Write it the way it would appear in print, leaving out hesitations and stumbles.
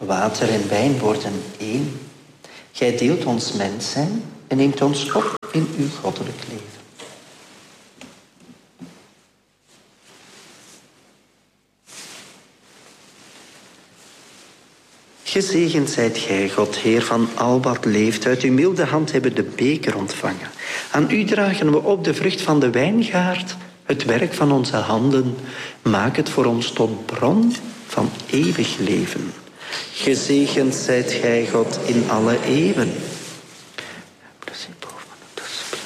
Water en wijn worden één. Gij deelt ons mens zijn en neemt ons op in uw goddelijk leven. Gezegend zijt gij, God, Heer van al wat leeft. Uit uw milde hand hebben de beker ontvangen. Aan u dragen we op de vrucht van de wijngaard, het werk van onze handen. Maak het voor ons tot bron van eeuwig leven. Gezegend zijt gij, God, in alle eeuwen.